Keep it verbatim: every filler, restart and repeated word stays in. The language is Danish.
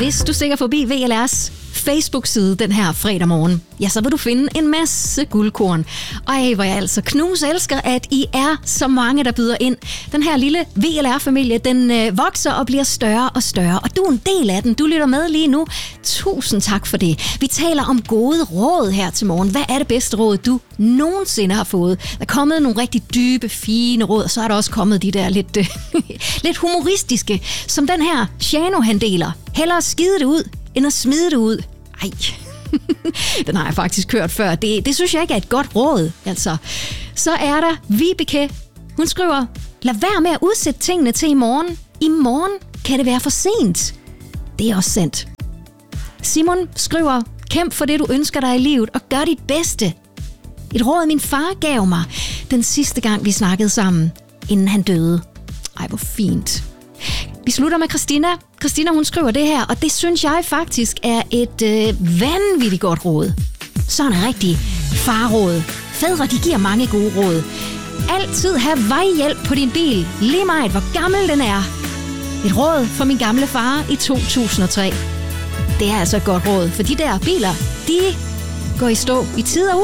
Hvis du stikker forbi V L R's Facebook-side den her fredag morgen, ja, så vil du finde en masse guldkorn. Ej, hvor jeg altså knus elsker, at I er så mange, der byder ind. Den her lille V L R-familie, den øh, vokser og bliver større og større, og du er en del af den. Du lytter med lige nu. Tusind tak for det. Vi taler om gode råd her til morgen. Hvad er det bedste råd, du nogensinde har fået? Der er kommet nogle rigtig dybe, fine råd, og så er der også kommet de der lidt, øh, lidt humoristiske, som den her Shano, han deler. Hellere skide det ud, end at smide det ud. Ej, den har jeg faktisk hørt før. Det, det synes jeg ikke er et godt råd, altså. Så er der Vibeke. Hun skriver, lad være med at udsætte tingene til i morgen. I morgen kan det være for sent. Det er også sandt. Simon skriver, kæmp for det, du ønsker dig i livet, og gør dit bedste. Et råd, min far gav mig den sidste gang, vi snakkede sammen, inden han døde. Ej, hvor fint. Vi slutter med Christina. Christina, hun skriver det her, og det synes jeg faktisk er et øh, vanvittigt godt råd. Sådan en rigtig farråd. Fædre, de giver mange gode råd. Altid have vejhjælp på din bil, lige meget hvor gammel den er. Et råd fra min gamle far i to tusind og tre. Det er altså et godt råd, for de der biler, de går i stå i tid og